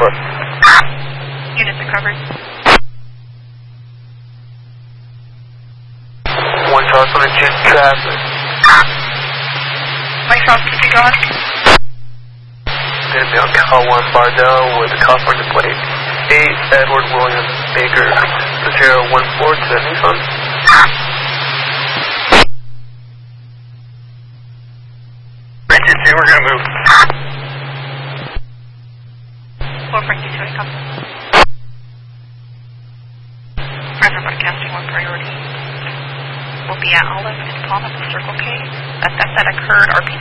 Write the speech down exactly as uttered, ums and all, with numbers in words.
foot. Units are covered. One Charles on engine traffic. Mike Charles, keep it going. Going to be on Cal one Bardell with California plate eight Edward William Baker zero one four to Nissan. Engine two, we're going to move. four Frankie two, come. Present broadcasting one priority. Will be at Olive and Palm at the Circle K. That, that, that occurred R P